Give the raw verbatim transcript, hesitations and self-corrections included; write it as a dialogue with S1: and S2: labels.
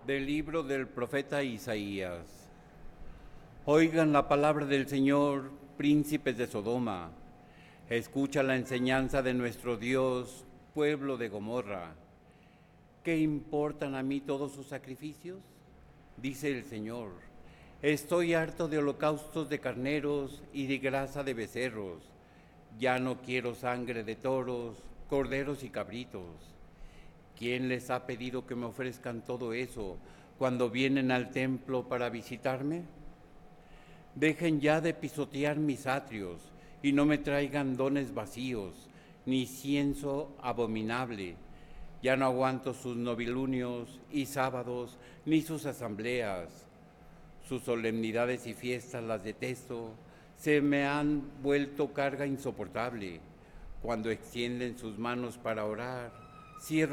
S1: Del libro del profeta Isaías. Oigan la palabra del Señor, príncipes de Sodoma. Escucha la enseñanza de nuestro Dios, pueblo de Gomorra. ¿Qué importan a mí todos sus sacrificios? Dice el Señor. Estoy harto de holocaustos de carneros y de grasa de becerros. Ya no quiero sangre de toros, corderos y cabritos. ¿Quién les ha pedido que me ofrezcan todo eso cuando vienen al templo para visitarme? Dejen ya de pisotear mis atrios y no me traigan dones vacíos, ni incienso abominable. Ya no aguanto sus novilunios y sábados, ni sus asambleas. Sus solemnidades y fiestas las detesto, se me han vuelto carga insoportable. Cuando extienden sus manos para orar, cierro